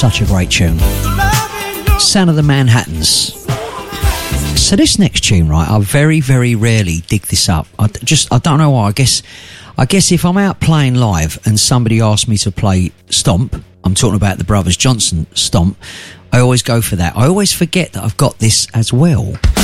Such a great tune. Sound of the Manhattans. So this next tune, right, I very, very rarely dig this up. I don't know why. I guess if I'm out playing live and somebody asks me to play Stomp, I'm talking about the Brothers Johnson Stomp, I always go for that. I always forget that I've got this as well.